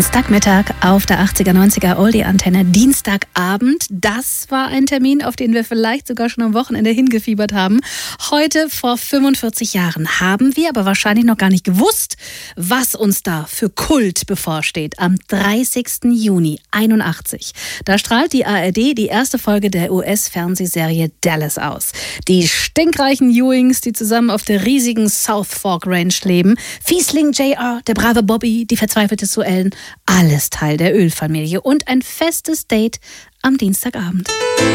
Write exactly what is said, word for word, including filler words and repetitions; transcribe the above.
Dienstagmittag auf der achtziger, neunziger Oldie-Antenne. Dienstagabend, das war ein Termin, auf den wir vielleicht sogar schon am Wochenende hingefiebert haben. Heute vor fünfundvierzig Jahren haben wir aber wahrscheinlich noch gar nicht gewusst, was uns da für Kult bevorsteht. Am dreißigsten Juni einundachtzig. Da strahlt die A R D die erste Folge der U S-Fernsehserie Dallas aus. Die stinkreichen Ewings, die zusammen auf der riesigen South Fork Ranch leben. Fiesling J R, der brave Bobby, die verzweifelte Sue Ellen. Alles Teil der Ölfamilie und ein festes Date am Dienstagabend.